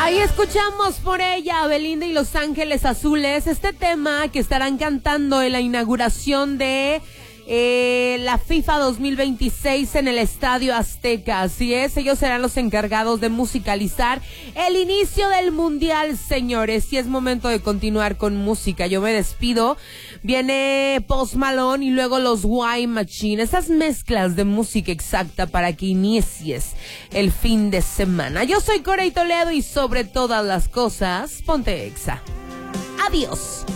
Ahí escuchamos por ella, Belinda y Los Ángeles Azules, este tema que estarán cantando en la inauguración de la FIFA 2026 en el Estadio Azteca. Así es, ellos serán los encargados de musicalizar el inicio del Mundial, señores. Y es momento de continuar con música. Yo me despido. Viene Post Malone y luego los Wine Machine. Esas mezclas de música exacta para que inicies el fin de semana. Yo soy Corey Toledo y sobre todas las cosas, ponte Exa. Adiós.